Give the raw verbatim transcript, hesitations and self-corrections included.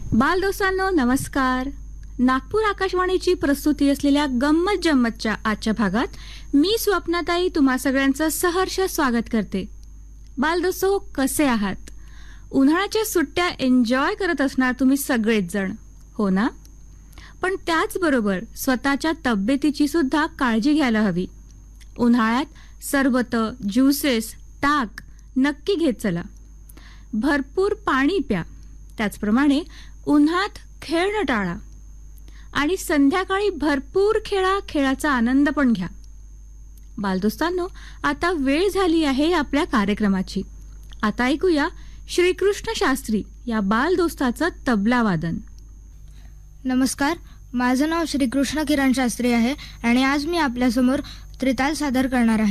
बालदोस्तांनो नमस्कार. नागपूर आकाशवाणीची प्रस्तुती असलेल्या गंमत जम्मतच्या आजच्या भागात मी स्वप्नाताई तुम्हा सगळ्यांचं सहर्ष स्वागत करते. बालदोस्तो कसे आहात? उन्हाळ्याच्या सुट्ट्या एन्जॉय करत असणार तुम्ही सगळेच जण, हो ना? पण त्याचबरोबर स्वतःच्या तब्येतीची सुद्धा काळजी घ्यायला हवी. उन्हाळ्यात सरबत, ज्युसेस, ताक नक्की घेत चला. भरपूर पाणी प्या. त्याचप्रमाणे उन्हात खेळणं टाळा आणि संध्याकाळी भरपूर खेळा, खेळाचा आनंद पण घ्या. बालदोस्तांनो, आता वेळ झाली आहे आपल्या कार्यक्रमाची. आता ऐकूया श्रीकृष्ण शास्त्री या बालदोस्ताचं तबला वादन. नमस्कार, माझं नाव श्रीकृष्ण किरण शास्त्री आहे आणि आज मी आपल्यासमोर त्रिताल सादर करणार आहे.